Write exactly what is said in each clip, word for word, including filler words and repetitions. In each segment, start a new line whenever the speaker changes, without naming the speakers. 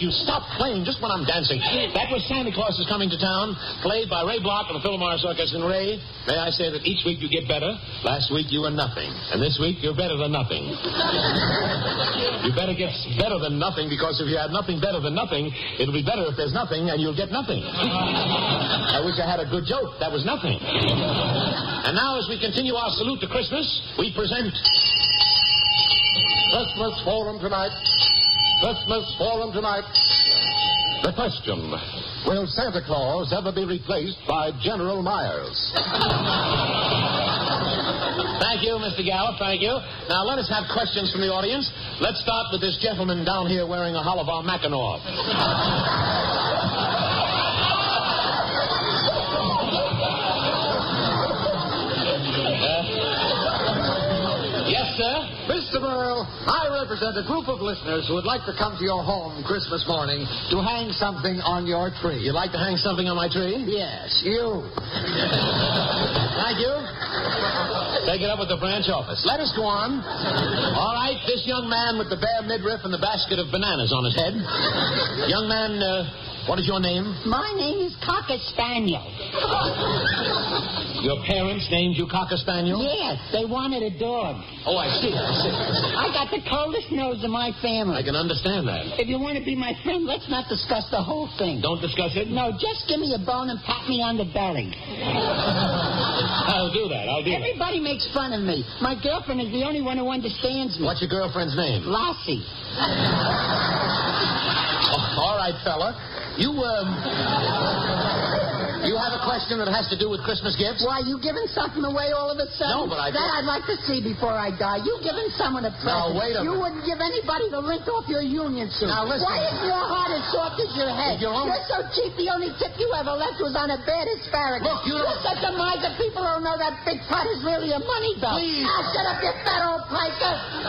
you stop playing just when I'm dancing. That was Santa Claus is Coming to Town, played by Ray Block of the Philmar Circus. And Ray, may I say that each week you get better? Last week you were nothing. And this week you're better than nothing. You better get better than nothing, because if you have nothing better than nothing, it'll be better if there's nothing, and you'll get nothing. I wish I had a good joke. That was nothing. And now, as we continue our salute to Christmas, we present Christmas Forum tonight. Christmas Forum tonight. The question: will Santa Claus ever be replaced by General Myers? Thank you, Mister Gallup. Thank you. Now, let us have questions from the audience. Let's start with this gentleman down here wearing a Holivar Mackinac. Yes, sir?
Mister Burl, I represent a group of listeners who would like to come to your home Christmas morning to hang something on your tree.
You'd like to hang something on my tree?
Yes, you.
Thank you. Take it up with the branch office. Let us go on. All right, this young man with the bare midriff and the basket of bananas on his head. Young man, uh, what is your name?
My name is Cocker Spaniel.
Your parents named you Cocker Spaniel?
Yes, they wanted a dog.
Oh, I see, I see, I see.
I got the coldest nose in my family.
I can understand that.
If you want to be my friend, let's not discuss the whole thing.
Don't discuss it?
No, just give me a bone and pat me on the belly.
I'll do that, I'll do that.
Everybody makes fun of me. My girlfriend is the only one who understands me.
What's your girlfriend's name?
Lassie.
Oh, all right, fella. You, um... You have a question that has to do with Christmas gifts?
Why, you giving something away all of a sudden?
No, but I...
That I'd like to see before I die. You giving someone a present.
Now, wait a
You
minute.
wouldn't give anybody the lint off your union suit.
Now, listen.
Why is your heart as soft as your head?
If you're only-
You're so cheap, the only tip you ever left was on a bad asparagus.
Look, you don't-
You're such a miser, people don't know that big pot is really a money belt.
Please.
Ah, shut up, you fat old piker.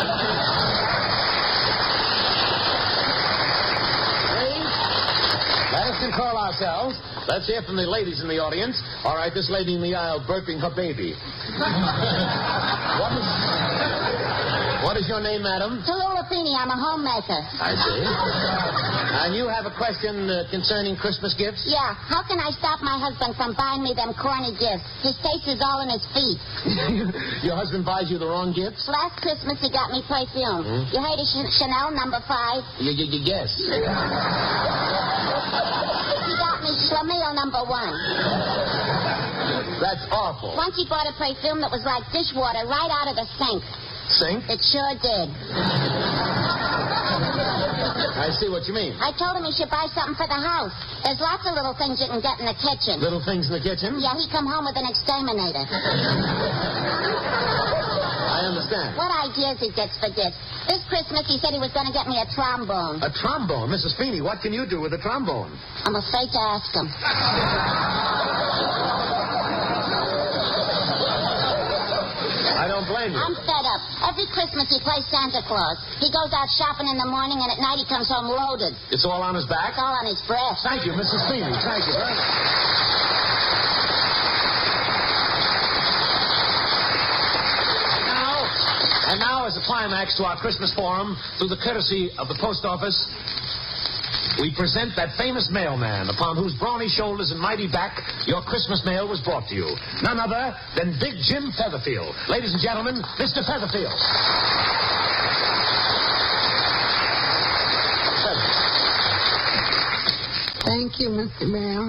Let us control ourselves. Let's hear from the ladies in the audience. All right, this lady in the aisle burping her baby. What is, what is your name, madam?
Tallulah Feeney, I'm a homemaker.
I see. And you have a question uh, concerning Christmas gifts?
Yeah, how can I stop my husband from buying me them corny gifts? His taste is all in his feet.
Your husband buys you the wrong gifts?
Last Christmas, he got me perfume.
Hmm?
You heard of Ch- Chanel number five?
You, you, you guess.
He got me Schlemiel number one.
That's awful.
Once he bought a perfume that was like dishwater right out of the sink.
Sink?
It sure did.
I see what you mean.
I told him he should buy something for the house. There's lots of little things you can get in the kitchen.
Little things in the kitchen?
Yeah, he come home with an exterminator.
I understand.
What ideas he gets for gifts. This Christmas, he said he was going to get me a trombone.
A trombone? Missus Feeney, what can you do with a trombone?
I'm afraid to ask him.
I don't blame you.
I'm fed up. Every Christmas, he plays Santa Claus. He goes out shopping in the morning, and at night he comes home loaded.
It's all on his back?
It's all on his breast.
Thank you, Missus Feeney. Thank you very much. And now, as a climax to our Christmas forum, through the courtesy of the post office, we present that famous mailman upon whose brawny shoulders and mighty back your Christmas mail was brought to you. None other than Big Jim Featherfield. Ladies and gentlemen, Mister Featherfield.
Thank you, Mister Mail.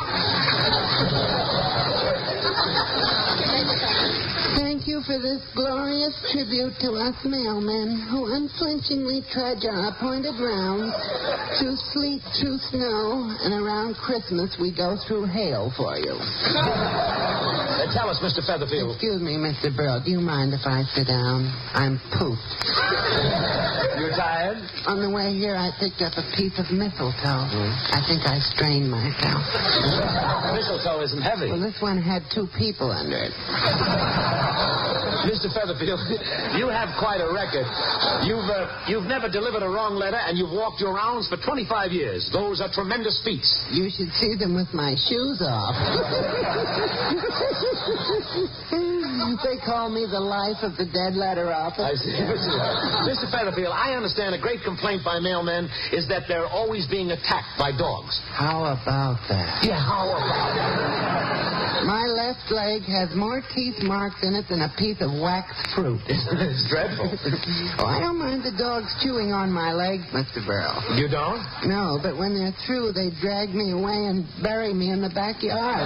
Thank you for this glorious tribute to us mailmen who unflinchingly trudge our appointed rounds through sleet, through snow, and around Christmas we go through hail for you.
Uh, tell us, Mister Featherfield.
Excuse me, Mister Burl, do you mind if I sit down? I'm pooped.
You're tired?
On the way here, I picked up a piece of mistletoe.
Hmm?
I think I strained myself.
Mistletoe isn't heavy.
Well, this one had two people under it.
Mister Featherfield, you have quite a record. You've uh, you've never delivered a wrong letter, and you've walked your rounds for twenty-five years. Those are tremendous feats.
You should see them with my shoes off. They call me the life of the dead letter office.
I see. Mister Featherfield, I understand a great complaint by mailmen is that they're always being attacked by dogs.
How about that?
Yeah, how about that?
My left leg has more teeth marks in it than a piece of waxed fruit.
It's dreadful.
Oh, I don't mind the dogs chewing on my legs, Mister Burrow.
You don't?
No, but when they're through, they drag me away and bury me in the backyard.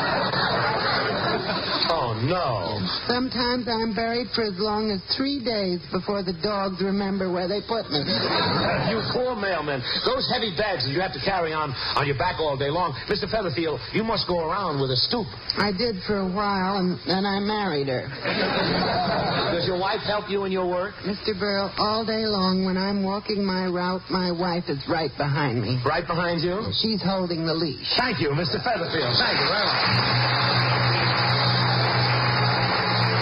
Oh, no.
Sometimes I'm buried for as long as three days before the dogs remember where they put me.
You poor mailman. Those heavy bags that you have to carry on on your back all day long. Mister Featherfield, you must go around with a stoop.
I did for a while, and then I married her.
Does your wife help you in your work?
Mister Burrow, all day long when I'm walking my route, my wife is right behind me.
Right behind you?
She's holding the leash.
Thank you, Mister Featherfield. Thank you very much.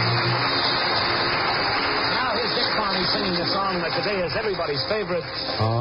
Now here's Dick Carney singing a song that today is everybody's favorite.